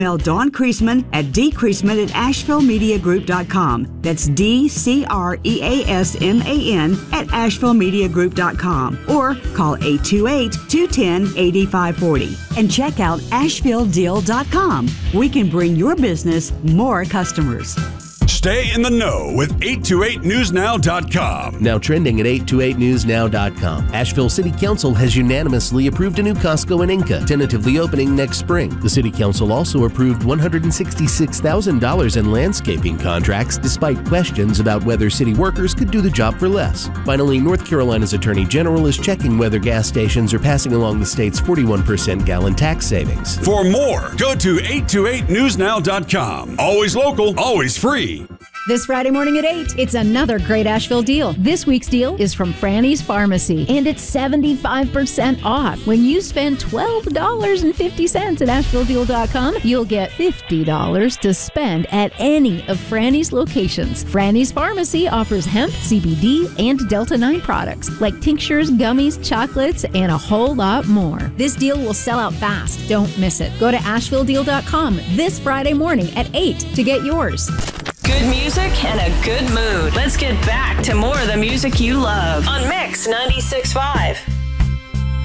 Email Dawn Creasman at dcreasman@ashevilleMediaGroup.com. That's DCREASMAN@ashevilleMediaGroup.com. Or call 828-210-8540. And check out AshevilleDeal.com. We can bring your business more customers. Stay in the know with 828newsnow.com. Now trending at 828newsnow.com. Asheville City Council has unanimously approved a new Costco in Inca, tentatively opening next spring. The City Council also approved $166,000 in landscaping contracts, despite questions about whether city workers could do the job for less. Finally, North Carolina's Attorney General is checking whether gas stations are passing along the state's 41% gallon tax savings. For more, go to 828newsnow.com. Always local, always free. This Friday morning at 8, it's another great Asheville deal. This week's deal is from Franny's Pharmacy, and it's 75% off. When you spend $12.50 at AshevilleDeal.com, you'll get $50 to spend at any of Franny's locations. Franny's Pharmacy offers hemp, CBD, and Delta-9 products, like tinctures, gummies, chocolates, and a whole lot more. This deal will sell out fast. Don't miss it. Go to AshevilleDeal.com this Friday morning at 8 to get yours. Good music and a good mood. Let's get back to more of the music you love on Mix 96.5.